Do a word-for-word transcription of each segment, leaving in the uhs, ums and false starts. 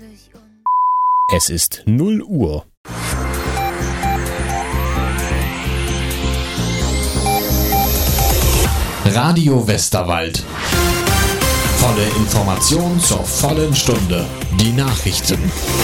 Es ist null Uhr. Radio Westerwald. Volle Information zur vollen Stunde. Die Nachrichten.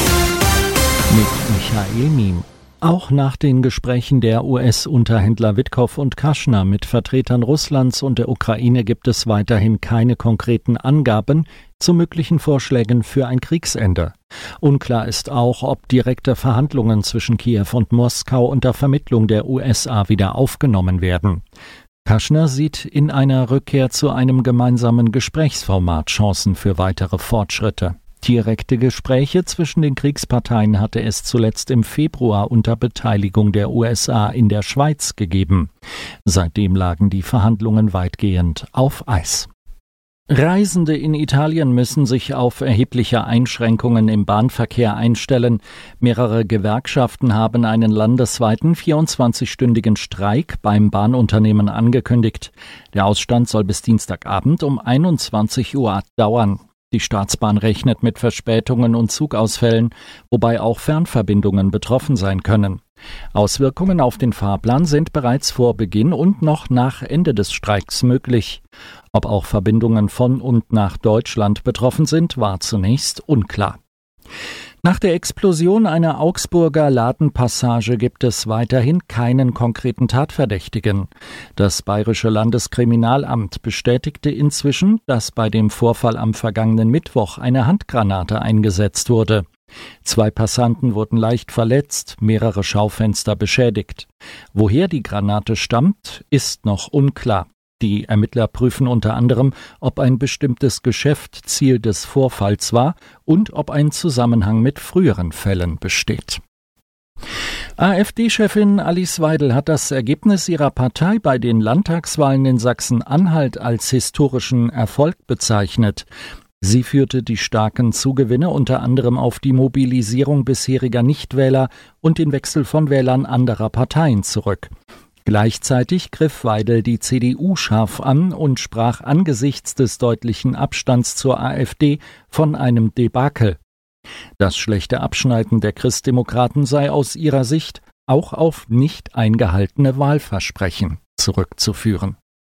Mit Michael Miem. Auch nach den Gesprächen der U S-Unterhändler Witkow und Kaschner mit Vertretern Russlands und der Ukraine gibt es weiterhin keine konkreten Angaben zu möglichen Vorschlägen für ein Kriegsende. Unklar ist auch, ob direkte Verhandlungen zwischen Kiew und Moskau unter Vermittlung der U S A wieder aufgenommen werden. Kaschner sieht in einer Rückkehr zu einem gemeinsamen Gesprächsformat Chancen für weitere Fortschritte. Direkte Gespräche zwischen den Kriegsparteien hatte es zuletzt im Februar unter Beteiligung der U S A in der Schweiz gegeben. Seitdem lagen die Verhandlungen weitgehend auf Eis. Reisende in Italien müssen sich auf erhebliche Einschränkungen im Bahnverkehr einstellen. Mehrere Gewerkschaften haben einen landesweiten vierundzwanzigstündigen Streik beim Bahnunternehmen angekündigt. Der Ausstand soll bis Dienstagabend um einundzwanzig Uhr dauern. Die Staatsbahn rechnet mit Verspätungen und Zugausfällen, wobei auch Fernverbindungen betroffen sein können. Auswirkungen auf den Fahrplan sind bereits vor Beginn und noch nach Ende des Streiks möglich. Ob auch Verbindungen von und nach Deutschland betroffen sind, war zunächst unklar. Nach der Explosion einer Augsburger Ladenpassage gibt es weiterhin keinen konkreten Tatverdächtigen. Das Bayerische Landeskriminalamt bestätigte inzwischen, dass bei dem Vorfall am vergangenen Mittwoch eine Handgranate eingesetzt wurde. Zwei Passanten wurden leicht verletzt, mehrere Schaufenster beschädigt. Woher die Granate stammt, ist noch unklar. Die Ermittler prüfen unter anderem, ob ein bestimmtes Geschäft Ziel des Vorfalls war und ob ein Zusammenhang mit früheren Fällen besteht. AfD-Chefin Alice Weidel hat das Ergebnis ihrer Partei bei den Landtagswahlen in Sachsen-Anhalt als historischen Erfolg bezeichnet. Sie führte die starken Zugewinne unter anderem auf die Mobilisierung bisheriger Nichtwähler und den Wechsel von Wählern anderer Parteien zurück. Gleichzeitig griff Weidel die C D U scharf an und sprach angesichts des deutlichen Abstands zur AfD von einem Debakel. Das schlechte Abschneiden der Christdemokraten sei aus ihrer Sicht auch auf nicht eingehaltene Wahlversprechen zurückzuführen.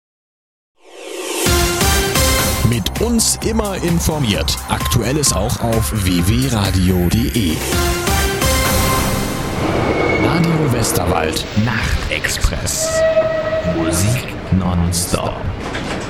Mit uns immer informiert. Aktuelles auch auf w w w punkt radio punkt de. Radio Westerwald Nachtexpress. Musik nonstop.